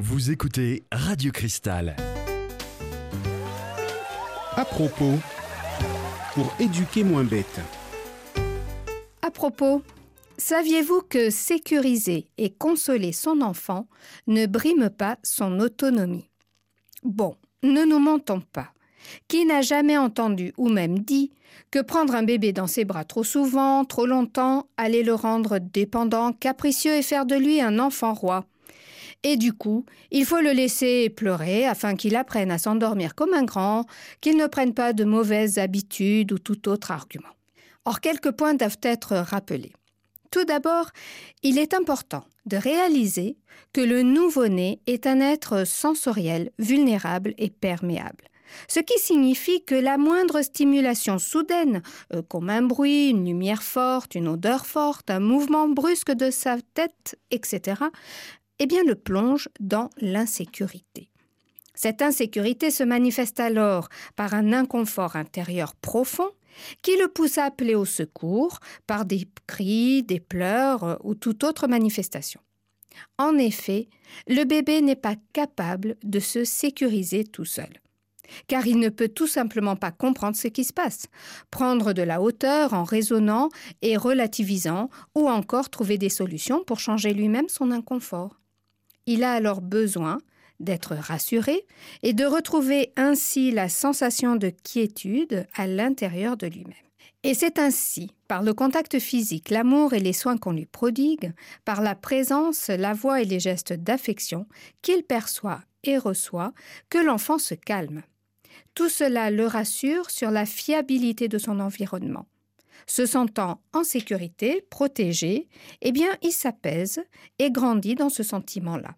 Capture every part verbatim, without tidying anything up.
Vous écoutez Radio Cristal. À propos, pour éduquer moins bête. À propos, saviez-vous que sécuriser et consoler son enfant ne brime pas son autonomie? Bon, ne nous mentons pas. Qui n'a jamais entendu ou même dit que prendre un bébé dans ses bras trop souvent, trop longtemps, allait le rendre dépendant, capricieux et faire de lui un enfant roi? Et du coup, il faut le laisser pleurer afin qu'il apprenne à s'endormir comme un grand, qu'il ne prenne pas de mauvaises habitudes ou tout autre argument. Or, quelques points doivent être rappelés. Tout d'abord, il est important de réaliser que le nouveau-né est un être sensoriel, vulnérable et perméable. Ce qui signifie que la moindre stimulation soudaine, euh, comme un bruit, une lumière forte, une odeur forte, un mouvement brusque de sa tête, et cetera, eh bien le plonge dans l'insécurité. Cette insécurité se manifeste alors par un inconfort intérieur profond qui le pousse à appeler au secours par des cris, des pleurs euh, ou toute autre manifestation. En effet, le bébé n'est pas capable de se sécuriser tout seul, car il ne peut tout simplement pas comprendre ce qui se passe, prendre de la hauteur en raisonnant et relativisant, ou encore trouver des solutions pour changer lui-même son inconfort. Il a alors besoin d'être rassuré et de retrouver ainsi la sensation de quiétude à l'intérieur de lui-même. Et c'est ainsi, par le contact physique, l'amour et les soins qu'on lui prodigue, par la présence, la voix et les gestes d'affection, qu'il perçoit et reçoit, que l'enfant se calme. Tout cela le rassure sur la fiabilité de son environnement. Se sentant en sécurité, protégé, eh bien, il s'apaise et grandit dans ce sentiment-là.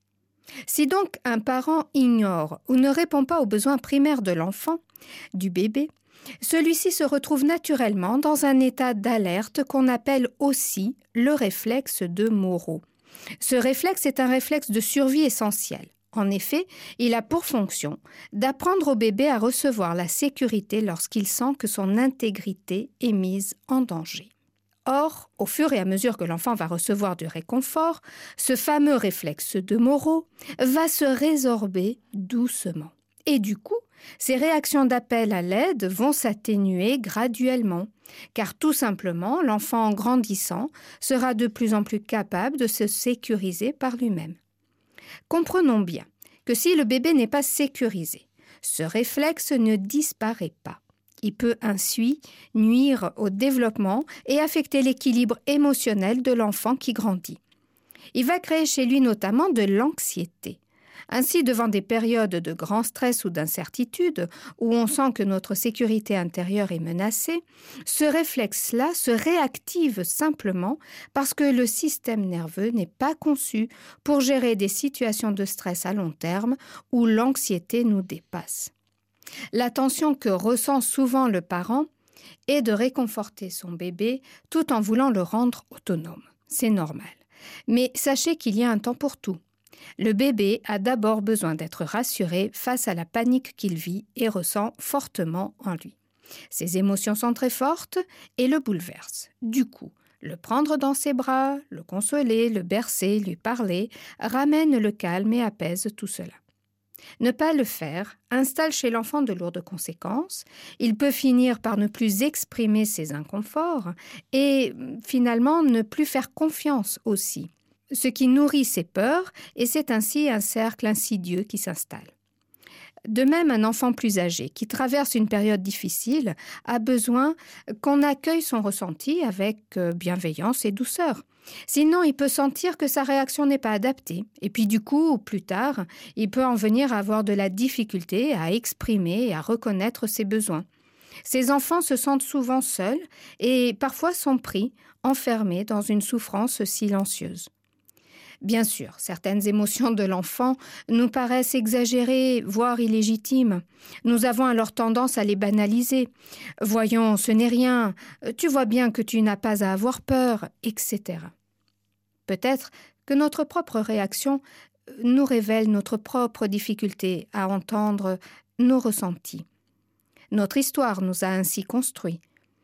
Si donc un parent ignore ou ne répond pas aux besoins primaires de l'enfant, du bébé, celui-ci se retrouve naturellement dans un état d'alerte qu'on appelle aussi le réflexe de Moro. Ce réflexe est un réflexe de survie essentiel. En effet, il a pour fonction d'apprendre au bébé à recevoir la sécurité lorsqu'il sent que son intégrité est mise en danger. Or, au fur et à mesure que l'enfant va recevoir du réconfort, ce fameux réflexe de Moro va se résorber doucement. Et du coup, ces réactions d'appel à l'aide vont s'atténuer graduellement, car tout simplement, l'enfant en grandissant sera de plus en plus capable de se sécuriser par lui-même. Comprenons bien que si le bébé n'est pas sécurisé, ce réflexe ne disparaît pas. Il peut ainsi nuire au développement et affecter l'équilibre émotionnel de l'enfant qui grandit. Il va créer chez lui notamment de l'anxiété. Ainsi, devant des périodes de grand stress ou d'incertitude, où on sent que notre sécurité intérieure est menacée, ce réflexe-là se réactive simplement parce que le système nerveux n'est pas conçu pour gérer des situations de stress à long terme où l'anxiété nous dépasse. La tension que ressent souvent le parent est de réconforter son bébé tout en voulant le rendre autonome. C'est normal. Mais sachez qu'il y a un temps pour tout. Le bébé a d'abord besoin d'être rassuré face à la panique qu'il vit et ressent fortement en lui. Ses émotions sont très fortes et le bouleversent. Du coup, le prendre dans ses bras, le consoler, le bercer, lui parler, ramène le calme et apaise tout cela. Ne pas le faire installe chez l'enfant de lourdes conséquences. Il peut finir par ne plus exprimer ses inconforts et finalement ne plus faire confiance aussi, ce qui nourrit ses peurs et c'est ainsi un cercle insidieux qui s'installe. De même, un enfant plus âgé qui traverse une période difficile a besoin qu'on accueille son ressenti avec bienveillance et douceur. Sinon, il peut sentir que sa réaction n'est pas adaptée. Et puis du coup, plus tard, il peut en venir à avoir de la difficulté à exprimer et à reconnaître ses besoins. Ces enfants se sentent souvent seuls et parfois sont pris, enfermés dans une souffrance silencieuse. Bien sûr, certaines émotions de l'enfant nous paraissent exagérées, voire illégitimes. Nous avons alors tendance à les banaliser. « Voyons, ce n'est rien, tu vois bien que tu n'as pas à avoir peur, et cetera » Peut-être que notre propre réaction nous révèle notre propre difficulté à entendre nos ressentis. Notre histoire nous a ainsi construits.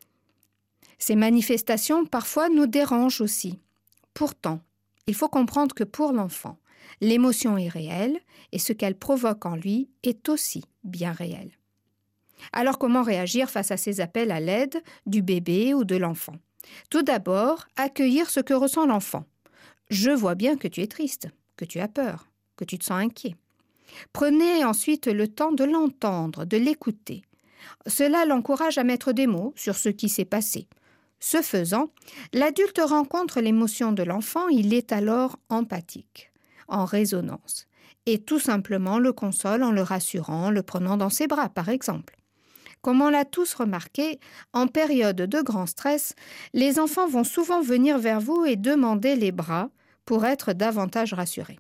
Ces manifestations parfois nous dérangent aussi. Pourtant, il faut comprendre que pour l'enfant, L'émotion est réelle et ce qu'elle provoque en lui est aussi bien réel. Alors comment réagir face à ces appels à l'aide du bébé ou de l'enfant ? Tout d'abord, accueillir ce que ressent l'enfant. Je vois bien que tu es triste, que tu as peur, que tu te sens inquiet. Prenez ensuite le temps de l'entendre, de l'écouter. Cela l'encourage à mettre des mots sur ce qui s'est passé. Ce faisant, l'adulte rencontre l'émotion de l'enfant, il est alors empathique, en résonance, et tout simplement le console en le rassurant, le prenant dans ses bras, par exemple. Comme on l'a tous remarqué, en période de grand stress, les enfants vont souvent venir vers vous et demander les bras pour être davantage rassurés.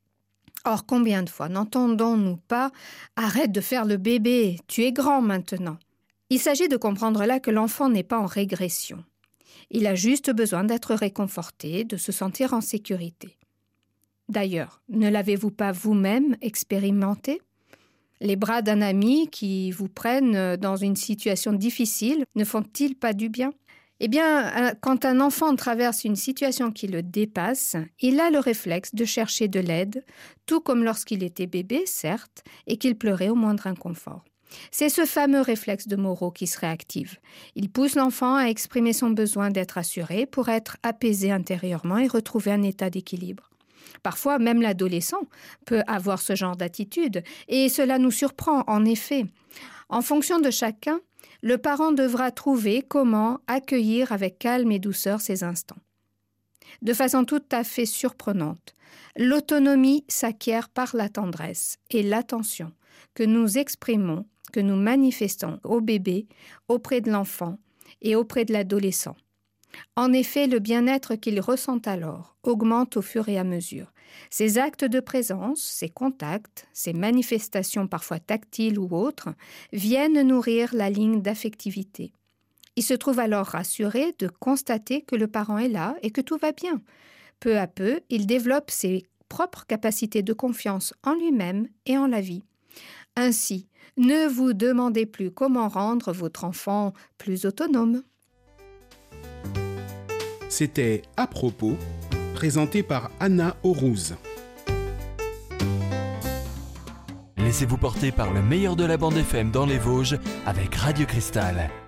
Or, combien de fois n'entendons-nous pas « Arrête de faire le bébé, tu es grand maintenant ». Il s'agit de comprendre là que l'enfant n'est pas en régression. Il a juste besoin d'être réconforté, de se sentir en sécurité. D'ailleurs, ne l'avez-vous pas vous-même expérimenté ? Les bras d'un ami qui vous prennent dans une situation difficile ne font-ils pas du bien ? Eh bien, quand un enfant traverse une situation qui le dépasse, il a le réflexe de chercher de l'aide, tout comme lorsqu'il était bébé, certes, et qu'il pleurait au moindre inconfort. C'est ce fameux réflexe de Moreau qui se réactive. Il pousse l'enfant à exprimer son besoin d'être assuré pour être apaisé intérieurement et retrouver un état d'équilibre. Parfois, même l'adolescent peut avoir ce genre d'attitude, et cela nous surprend en effet. En fonction de chacun, le parent devra trouver comment accueillir avec calme et douceur ces instants. De façon tout à fait surprenante, l'autonomie s'acquiert par la tendresse et l'attention que nous exprimons, que nous manifestons au bébé, auprès de l'enfant et auprès de l'adolescent. En effet, le bien-être qu'il ressent alors augmente au fur et à mesure. Ces actes de présence, ces contacts, ces manifestations parfois tactiles ou autres, viennent nourrir la ligne d'affectivité. Il se trouve alors rassuré de constater que le parent est là et que tout va bien. Peu à peu, il développe ses propres capacités de confiance en lui-même et en la vie. Ainsi, ne vous demandez plus comment rendre votre enfant plus autonome. C'était À propos, présenté par Anna Aurouz. Laissez-vous porter par le meilleur de la bande F M dans les Vosges avec Radio Cristal.